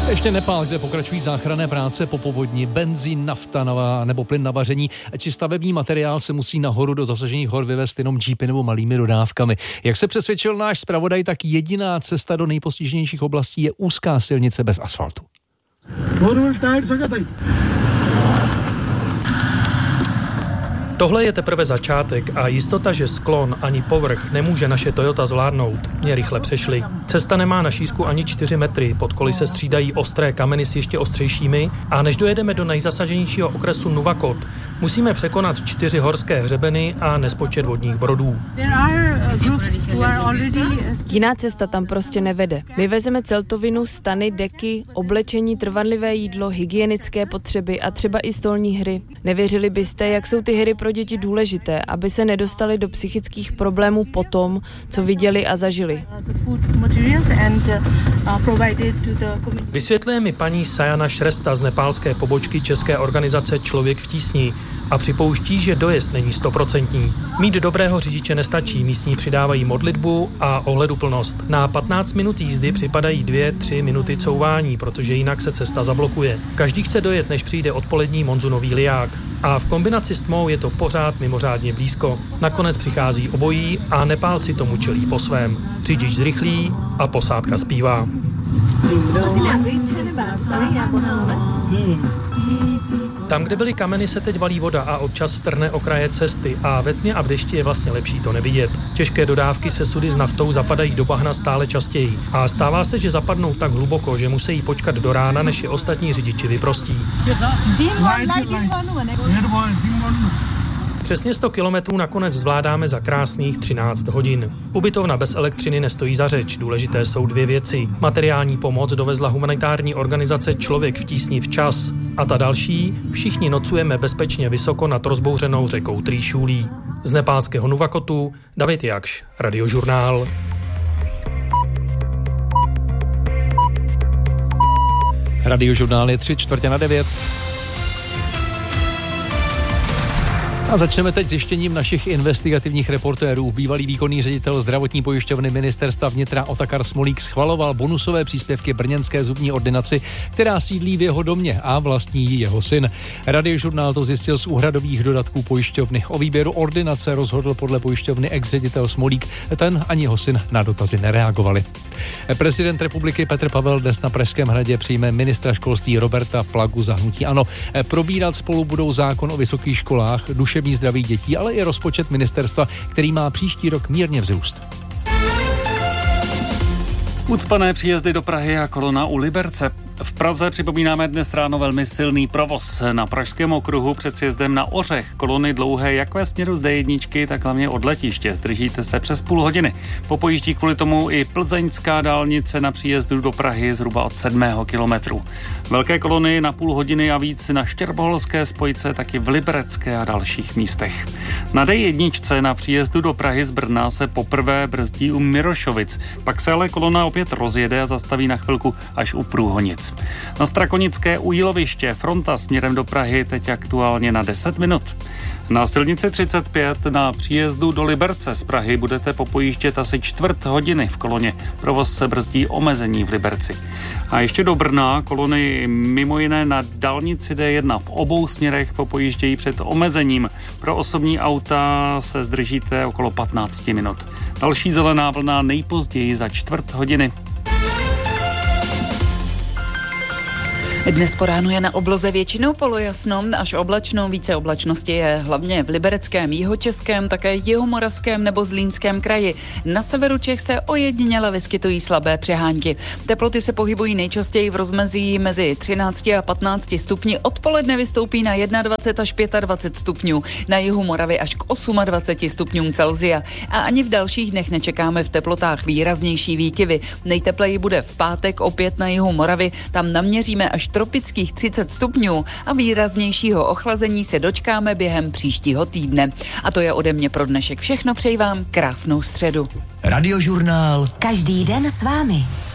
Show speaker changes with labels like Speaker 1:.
Speaker 1: Ještě Nepál, kde pokračují záchranné práce po povodni, benzín, nafta nebo plyn na vaření či stavební materiál se musí nahoru do zasažených hor vyvést jenom džípy nebo malými dodávkami. Jak se přesvědčil náš zpravodaj, tak jediná cesta do nejpostiženějších oblastí je úzká silnice bez asfaltu.
Speaker 2: Tohle je teprve začátek a jistota, že sklon ani povrch nemůže naše Toyota zvládnout, mě rychle přešly. Cesta nemá na šířku ani 4 metry, pod koly se střídají ostré kameny s ještě ostřejšími a než dojedeme do nejzasaženějšího okresu Nuvakot, musíme překonat 4 horské hřebeny a nespočet vodních brodů.
Speaker 3: Jiná cesta tam prostě nevede. My vezeme celtovinu, stany, deky, oblečení, trvanlivé jídlo, hygienické potřeby a třeba i stolní hry. Nevěřili byste, jak jsou ty hry pro děti důležité, aby se nedostali do psychických problémů po tom, co viděli a zažili.
Speaker 2: Vysvětluje mi paní Sajana Šresta z nepálské pobočky české organizace Člověk v tísni a připouští, že dojezd není 100%. Mít dobrého řidiče nestačí, místní přidávají modlitbu a ohleduplnost. Na 15 minut jízdy připadají 2-3 minuty couvání, protože jinak se cesta zablokuje. Každý chce dojet, než přijde odpolední monzunový liják. A v kombinaci s tmou je to pořád mimořádně blízko. Nakonec přichází obojí a Nepálci tomu čelí po svém. Řidič zrychlí a posádka zpívá. Tam, kde byly kameny, se teď valí voda a občas strhne okraje cesty a ve tmě a v dešti je vlastně lepší to nevidět. Těžké dodávky se sudy s naftou zapadají do bahna stále častěji a stává se, že zapadnou tak hluboko, že musí počkat do rána, než je ostatní řidiči vyprostí. Přesně 100 kilometrů nakonec zvládáme za krásných 13 hodin. Ubytovna bez elektřiny nestojí za řeč, důležité jsou 2 věci. Materiální pomoc dovezla humanitární organizace Člověk v tísni včas. A ta další, všichni nocujeme bezpečně vysoko nad rozbouřenou řekou Trishuli. Z nepálského Nuvakotu David Jakš, Radiožurnál.
Speaker 1: Radiožurnál je 8:45. A začneme teď zjištěním našich investigativních reportérů. Bývalý výkonný ředitel zdravotní pojišťovny ministerstva vnitra Otakar Smolík schvaloval bonusové příspěvky brněnské zubní ordinaci, která sídlí v jeho domě a vlastní ji jeho syn. Radiožurnál to zjistil z úhradových dodatků pojišťovny. O výběru ordinace rozhodl podle pojišťovny ex-ředitel Smolík. Ten ani jeho syn na dotazy nereagovali. Prezident republiky Petr Pavel dnes na Pražském hradě přijme ministra školství Roberta Plagu za hnutí ANO. Probírat spolu budou zákon o vysokých školách, duševní zdraví dětí, ale i rozpočet ministerstva, který má příští rok mírně vzrůst.
Speaker 4: Ucpané příjezdy do Prahy a kolona u Liberce. V Praze připomínáme dnes ráno velmi silný provoz. Na Pražském okruhu před sjezdem na Ořech kolony dlouhé jak ve směru z D1, tak hlavně od letiště. Zdržíte se přes půl hodiny. Popojíždí kvůli tomu i plzeňská dálnice na příjezdu do Prahy zhruba od 7. kilometru. Velké kolony na půl hodiny a víc na štěrboholské spojce, taky v Liberecké a dalších místech. Na D1 na příjezdu do Prahy z Brna se poprvé brzdí u Mirošovic. Pak se ale kolona opět rozjede a zastaví na chvilku až u Průhonic. Na Strakonické u Jíloviště fronta směrem do Prahy teď aktuálně na 10 minut. Na silnici 35 na příjezdu do Liberce z Prahy budete popojíždět asi čtvrt hodiny v koloně. Provoz se brzdí omezení v Liberci. A ještě do Brna kolony mimo jiné na dálnici D1 v obou směrech popojíždějí před omezením. Pro osobní auta se zdržíte okolo 15 minut. Další zelená vlna nejpozději za čtvrt hodiny.
Speaker 5: Dnes po ránu je na obloze většinou polojasno, až oblačno. Více oblačnosti je hlavně v Libereckém, Jihočeském, také Jihomoravském nebo Zlínském kraji. Na severu Čech se ojediněle vyskytují slabé přehánky. Teploty se pohybují nejčastěji v rozmezí mezi 13 a 15 stupni. Odpoledne vystoupí na 21 až 25 stupňů. Na jihu Moravy až k 28 stupňům Celsia. A ani v dalších dnech nečekáme v teplotách výraznější výkyvy. Nejtepleji bude v pátek opět na jihu Moravy. Tam naměříme až tropických 30 stupňů a výraznějšího ochlazení se dočkáme během příštího týdne. A to je ode mě pro dnešek všechno. Přeji vám krásnou středu.
Speaker 6: Radiožurnál.
Speaker 7: Každý den s vámi.